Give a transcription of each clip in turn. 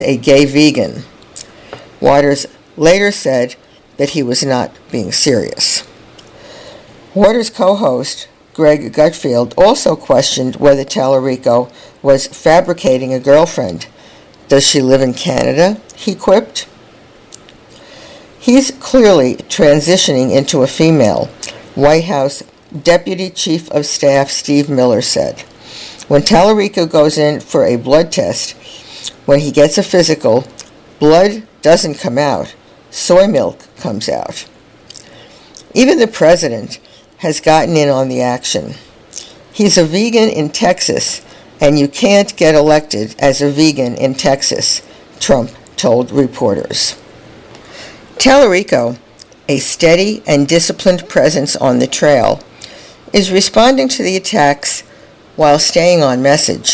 a gay vegan. Waters later said that he was not being serious. Waters' co-host, Greg Gutfeld, also questioned whether Tallarico was fabricating a girlfriend. Does she live in Canada? He quipped. He's clearly transitioning into a female, White House Deputy Chief of Staff Steve Miller said. When Tallarico goes in for a blood test, when he gets a physical, blood doesn't come out, soy milk comes out. Even the president has gotten in on the action. He's a vegan in Texas, and you can't get elected as a vegan in Texas, Trump told reporters. Tallarico, a steady and disciplined presence on the trail, is responding to the attacks while staying on message.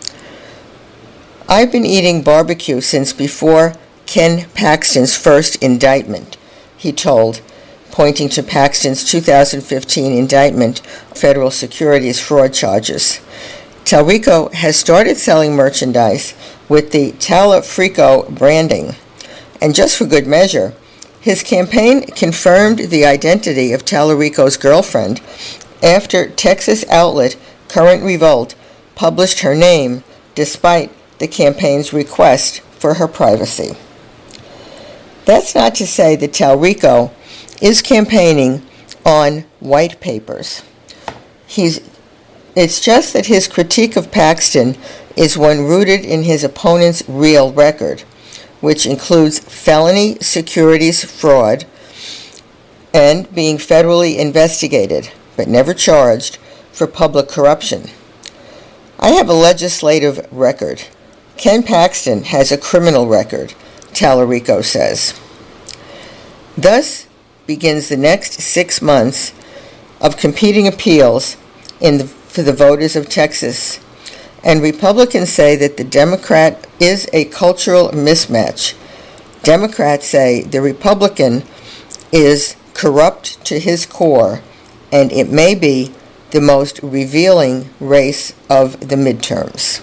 I've been eating barbecue since before Ken Paxton's first indictment, he told, pointing to Paxton's 2015 indictment of federal securities fraud charges. Tallarico has started selling merchandise with the Tallafrico branding. And just for good measure, his campaign confirmed the identity of Tallarico's girlfriend after Texas outlet Current Revolt published her name despite the campaign's request for her privacy. That's not to say that Tallarico is campaigning on white papers. It's just that his critique of Paxton is one rooted in his opponent's real record, which includes felony securities fraud and being federally investigated, but never charged, for public corruption. I have a legislative record. Ken Paxton has a criminal record, Tallarico says. Thus begins the next 6 months of competing appeals for the voters of Texas, and Republicans say that the Democrat is a cultural mismatch. Democrats say the Republican is corrupt to his core, and it may be the most revealing race of the midterms.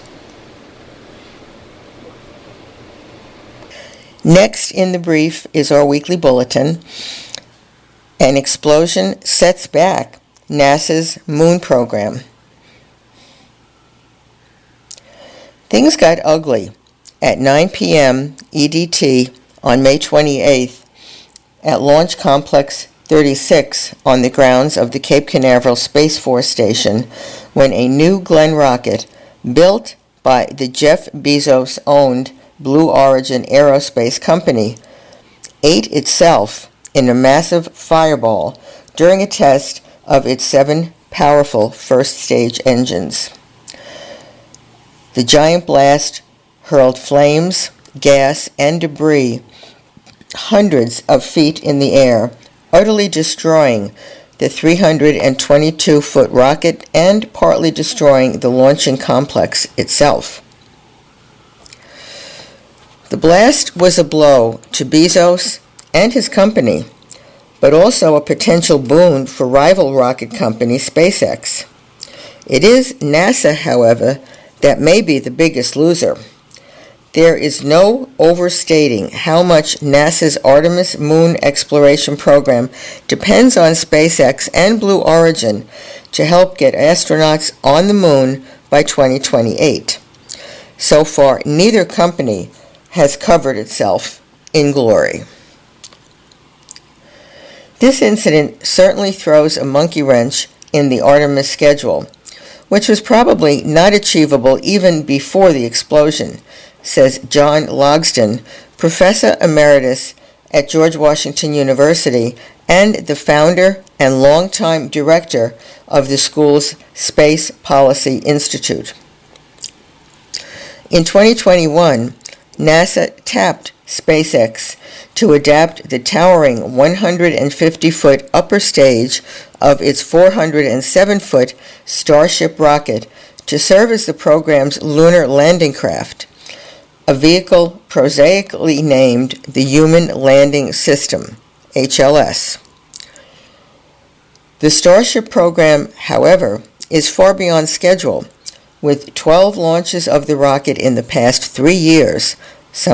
Next in the brief is our weekly bulletin. An explosion sets back NASA's moon program. Things got ugly at 9 p.m. EDT on May 28th at Launch Complex 36 on the grounds of the Cape Canaveral Space Force Station when a New Glenn rocket built by the Jeff Bezos-owned Blue Origin Aerospace Company ate itself in a massive fireball during a test of its 7 powerful first-stage engines. The giant blast hurled flames, gas, and debris hundreds of feet in the air, utterly destroying the 322-foot rocket and partly destroying the launching complex itself. The blast was a blow to Bezos and his company, but also a potential boon for rival rocket company SpaceX. It is NASA, however, that may be the biggest loser. There is no overstating how much NASA's Artemis moon exploration program depends on SpaceX and Blue Origin to help get astronauts on the moon by 2028. So far, neither company has covered itself in glory. This incident certainly throws a monkey wrench in the Artemis schedule, which was probably not achievable even before the explosion, says John Logsdon, Professor Emeritus at George Washington University and the founder and longtime director of the school's Space Policy Institute. In 2021, NASA tapped SpaceX to adapt the towering 150-foot upper stage of its 407-foot Starship rocket to serve as the program's lunar landing craft, a vehicle prosaically named the Human Landing System, HLS. The Starship program, however, is far beyond schedule, with 12 launches of the rocket in the past 3 years,